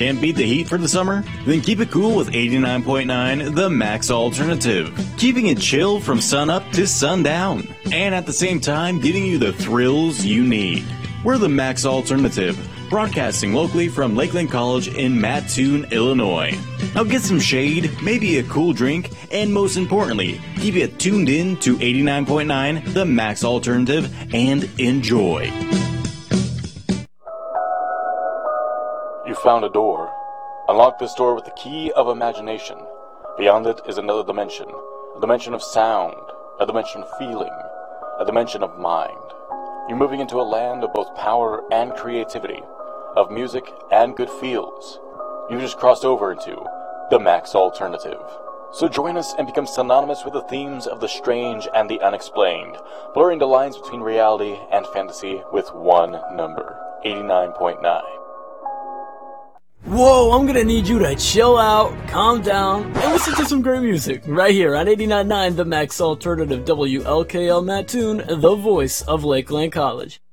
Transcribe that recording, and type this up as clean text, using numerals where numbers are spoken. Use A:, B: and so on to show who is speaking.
A: Can't beat the heat for the summer? Then keep it cool with 89.9 The Max Alternative. Keeping it chill from sunup to sundown. And at the same time, giving you the thrills you need. We're The Max Alternative, broadcasting locally from Lakeland College in Mattoon, Illinois. Now get some shade, maybe a cool drink, and most importantly, keep it tuned in to 89.9 The Max Alternative and enjoy.
B: You found a door. Unlock this door with the key of imagination. Beyond it is another dimension. A dimension of sound. A dimension of feeling. A dimension of mind. You're moving into a land of both power and creativity. Of music and good feels. You just crossed over into The Max Alternative. So join us and become synonymous with the themes of the strange and the unexplained, blurring the lines between reality and fantasy with one number, 89.9.
C: Whoa, I'm gonna need you to chill out, calm down, and listen to some great music right here on 89.9 The Max Alternative, WLKL Mattoon, the voice of Lakeland College.